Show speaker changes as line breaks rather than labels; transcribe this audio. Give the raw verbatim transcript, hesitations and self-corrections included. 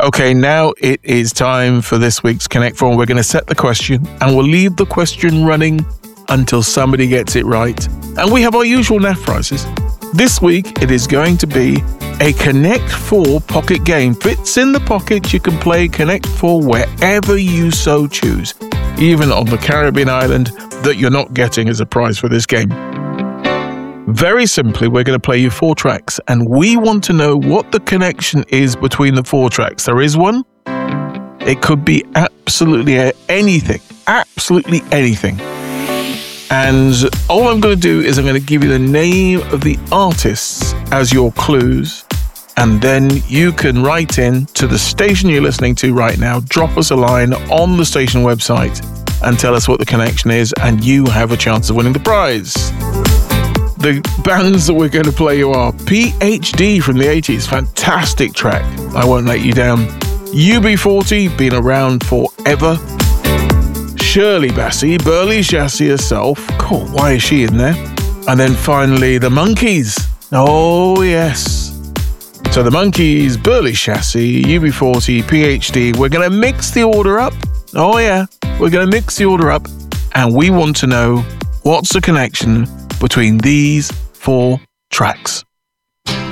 Okay, now it is time for this week's Connect Four. We're going to set the question and we'll leave the question running until somebody gets it right. And we have our usual N A F prizes. This week, it is going to be a Connect Four pocket game. Fits in the pocket. You can play Connect Four wherever you so choose, even on the Caribbean island that you're not getting as a prize for this game. Very simply, we're going to play you four tracks, and we want to know what the connection is between the four tracks. There is one. It could be absolutely anything. Absolutely anything. And all I'm going to do is I'm going to give you the name of the artists as your clues, and then you can write in to the station you're listening to right now, drop us a line on the station website and tell us what the connection is, and you have a chance of winning the prize. The bands that we're going to play you are P H D from the eighties, fantastic track, I Won't Let You Down. U B forty, been around forever. Shirley Bassey, Burley Chassis herself. God, why is she in there? And then finally, the Monkees. Oh, yes. So the Monkees, Burley Chassis, U B forty, P H D. We're going to mix the order up. Oh, yeah. We're going to mix the order up. And we want to know what's the connection between these four tracks.